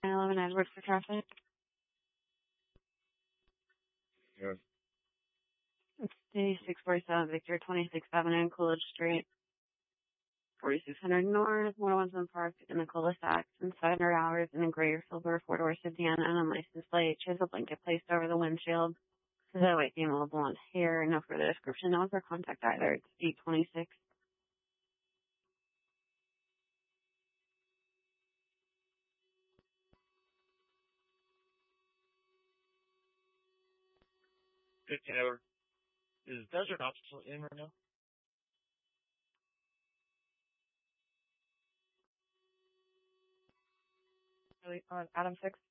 911 Edwards for traffic. Yeah. It's day 647 Victor, 26th Avenue and Coolidge Street. 4600 North, 117 Park in the cul-de-sac. Inside our hours in a gray or silver four-door sedan and a license plate. She has a blanket placed over the windshield. This is a white female with blonde hair. No further description. No other contact either. It's 826. Is Desert Optional in right now? Really, on Adam 6?